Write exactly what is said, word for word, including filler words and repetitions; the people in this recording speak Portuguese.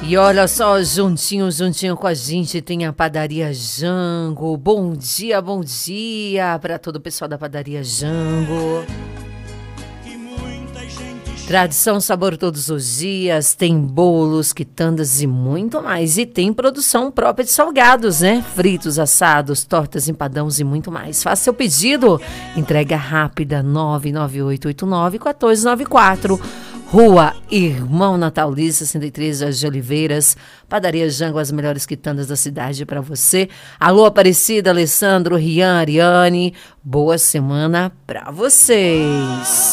E olha só, juntinho, juntinho com a gente tem a Padaria Jango. Bom dia, bom dia para todo o pessoal da Padaria Jango. Tradição, sabor todos os dias, tem bolos, quitandas e muito mais. E tem produção própria de salgados, né? Fritos, assados, tortas, empadãos e muito mais. Faça seu pedido, entrega rápida, nove nove oito oito nove um quatro nove quatro. Rua Irmão Natalino, sessenta e três, Jardim de Oliveiras. Padaria Jango, as melhores quitandas da cidade para você. Alô, Aparecida, Alessandro, Rian, Ariane. Boa semana para vocês.